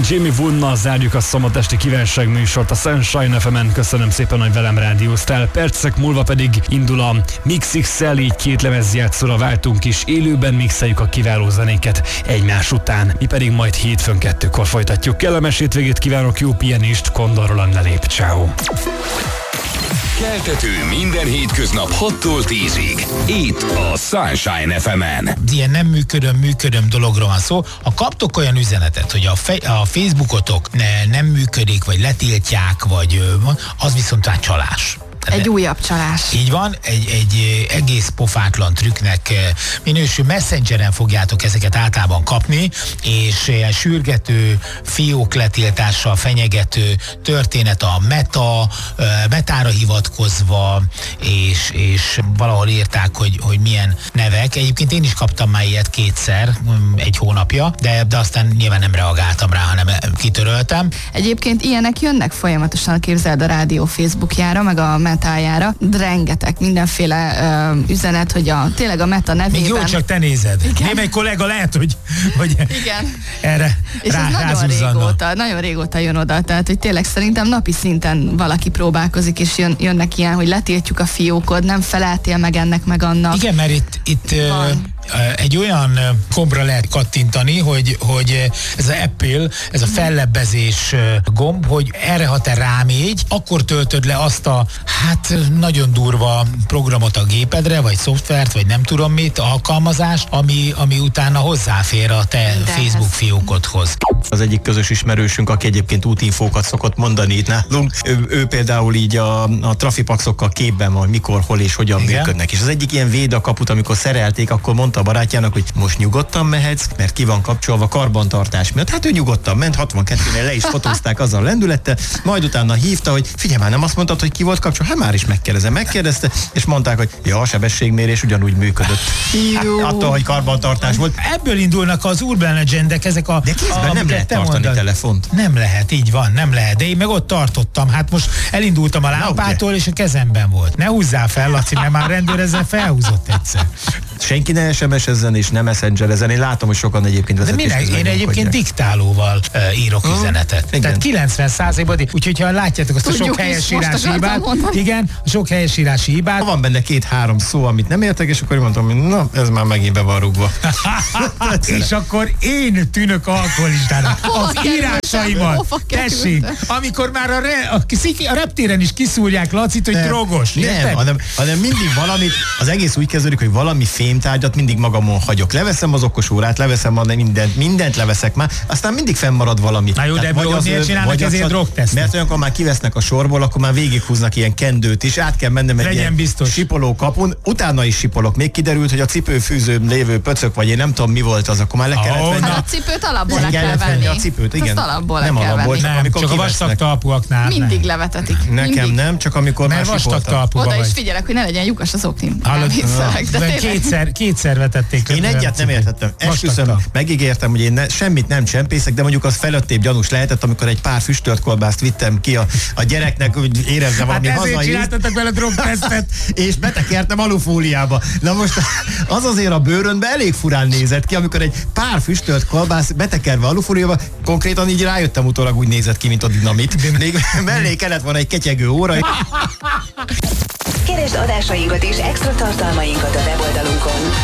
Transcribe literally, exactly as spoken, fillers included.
Jamie Woonnal zárjuk a szombatesti kívánság műsort a Sunshine ef emen. Köszönöm szépen, hogy velem rádióztál. Percek múlva pedig indul a Mix iksz el, így két lemezjátszóra váltunk is. Élőben mixeljük a kiváló zenéket egymás után. Mi pedig majd hétfőn kettőkor folytatjuk. Kellemes hétvégét kívánok, jó pihenést, Kondor Roland lelép. Ciao. Keltető minden hétköznap hattól tízig. Itt a Sunshine ef emen. Ilyen nem működöm, működöm dologról van szó. Ha kaptok olyan üzenetet, hogy a, fe- a Facebookotok ne, nem működik, vagy letiltják, vagy az viszont már csalás. Egy de újabb csalás. Így van, egy, egy egész pofátlan trükknek minősül. Messengeren fogjátok ezeket általában kapni, és ilyen sürgető, fiók letiltással fenyegető történet a meta, metára hivatkozva, és, és valahol írták, hogy, hogy milyen nevek. Egyébként én is kaptam már ilyet kétszer, egy hónapja, de, de aztán nyilván nem reagáltam rá, hanem kitöröltem. Egyébként ilyenek jönnek folyamatosan, képzeld, a rádió Facebookjára, meg a metájára, rengeteg mindenféle uh, üzenet, hogy a, tényleg a meta nevében... Még jó, csak te nézed. Némely kollega lehet, hogy, hogy igen. erre és rá, ez nagyon régóta, nagyon régóta jön oda, tehát hogy tényleg szerintem napi szinten valaki próbálkozik, és jön, jönnek ilyen, hogy letiltjuk a fiókod, nem feleltél meg ennek, meg annak. Igen, mert itt, itt egy olyan gombra lehet kattintani, hogy, hogy ez a Apple, ez a fellebbezés gomb, hogy erre ha te rámégy, akkor töltöd le azt a hát nagyon durva programot a gépedre, vagy szoftvert, vagy nem tudom mit, alkalmazást, ami, ami utána hozzáfér a te De Facebook fiókodhoz. Az egyik közös ismerősünk, aki egyébként útinfókat szokott mondani itt nálunk, ő, ő például így a, a trafipaxokkal képben van, mikor, hol és hogyan Igen? működnek. És az egyik ilyen védakaput, amikor szerelték, akkor mondta a barátjának, hogy most nyugodtan mehetsz, mert ki van kapcsolva karbantartás miatt. Hát ő nyugodtan ment, hatvankettőnél le is fotózták azzal a lendülettel, majd utána hívta, hogy figyelj már, nem azt mondtad, hogy ki volt kapcsolva? Hát már is megkérdezem, megkérdezte, és mondták, hogy ja, a sebességmérés ugyanúgy működött. Attól, hogy karbantartás volt. Ebből indulnak az urban legendek, ezek a... De kézben nem lehet tartani mondod. telefont. Nem lehet, így van, nem lehet. De én meg ott tartottam. Hát most elindultam a lámpától, és a kezemben volt. Ne húzzál fel, Laci, mert már rendőr ezzel felhúzott egyszer. Senki ne es em es-ezzen és nem messengerezzen. Én látom, hogy sokan egyébként vezetés. De én egyébként diktálóval uh, írok uh, üzenetet. Igen. Tehát kilencven százalékban, úgyhogy ha látjátok azt a sok helyesírási hibát, igen, a sok helyesírási hibát. Van benne két-három szó, amit nem értek, és akkor mondtam, hogy na, ez már megint be van rúgva. És akkor én tűnök alkoholistának. Az írásaimat, tessék, amikor már a, re, a, a reptéren is kiszúrják Lacit, hogy nem, drogos. Nem, hanem, hanem mindig valamit, az egész úgy kezdődik, hogy valami fémtárgyat mindig magamon hagyok. Leveszem az okos órát, leveszem a mindent, mindent leveszek már, aztán mindig fennmarad valami. Na jó, de ebből miért csinálnak ezért drogtesztet? Mert olyankor már kivesznek a sorból, akkor már végighúznak ilyen kendőt is, át kell mennem egy ilyen biztos. sipoló kapun, utána is sipolok. Még kiderült, hogy a cipőfűzőn lévő pöcök, vagy én nem tudom mi volt az, akkor már le kellett oh, venni. Hát a cipőt alapból le kell venni. A cipőt, igen. Alapból le nem kell alapból, venni. Nem, csak a vastag talpúaknál. Mindig levetetik. Nekem mindig. nem, csak amikor Mert már vastag talpúba Oda vagy. is figyelek, hogy ne legyen lyukas az oknim. Hallod, kétszer, kétszer vetették. Én egyet nem értettem. Esküszöm, megígértem, hogy én ne, semmit nem csempészek, de mondjuk az felöttébb gyanús lehetett, amikor egy pár füstölt kolbászt vittem ki a, a gyereknek, hogy érezze valami hát hazai. ezért csináltatok vele drogtesztet. És betekertem alufóliába. Na most az azért a bőrönbe elég furán nézett ki, amikor egy pár füstölt kolbász betekerve alufóliába, konkrétan így rájöttem utólag, úgy nézett ki, mint a dinamit. Még mellé kellett volna egy ketyegő óra. Keresd adásainkat és extra tartalmainkat a weboldalunkon